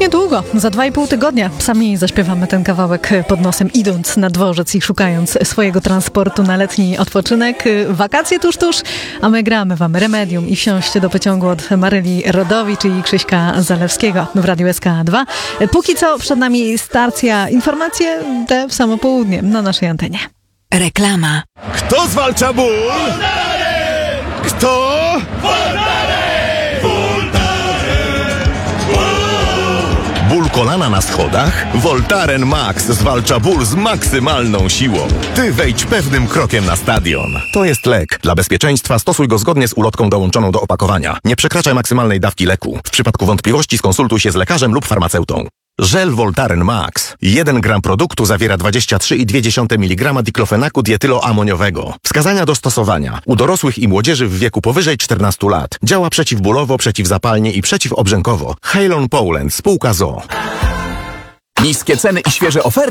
niedługo, za 2,5 tygodnia. Sami zaśpiewamy ten kawałek pod nosem, idąc na dworzec i szukając swojego transportu na letni odpoczynek. Wakacje tuż, a my gramy wam Remedium i Wsiąście do pociągu od Maryli Rodowicz i Krzyśka Zalewskiego w Radiu SK2. Póki co przed nami stacja, informacje te w samo południe na naszej antenie. Reklama. Kto zwalcza ból? Kto? Ból kolana na schodach? Voltaren Max zwalcza ból z maksymalną siłą. Ty wejdź pewnym krokiem na stadion. To jest lek. Dla bezpieczeństwa stosuj go zgodnie z ulotką dołączoną do opakowania. Nie przekraczaj maksymalnej dawki leku. W przypadku wątpliwości skonsultuj się z lekarzem lub farmaceutą. Żel Voltaren Max. 1 gram produktu zawiera 23,2 mg diklofenaku dietyloamoniowego. Wskazania do stosowania. U dorosłych i młodzieży w wieku powyżej 14 lat. Działa przeciwbólowo, przeciwzapalnie i przeciwobrzękowo. Halon Poland, spółka ZOO. Niskie ceny i świeże oferty